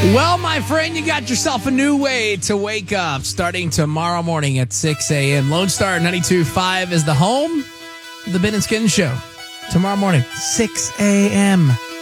Well, my friend, you got yourself a new way to wake up starting tomorrow morning at 6 a.m. Lone Star 92.5 is the home of the Ben and Skin Show. Tomorrow morning, 6 a.m.